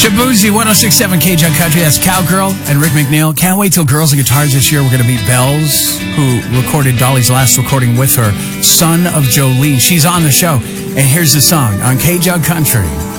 Shabuzi, 106.7 KJUG Country. That's Cowgirl and Rick McNeil. Can't wait till Girls and Guitars this year. We're going to meet Bells, who recorded Dolly's last recording with her, Son of Jolene. She's on the show. And here's the song on KJUG Country.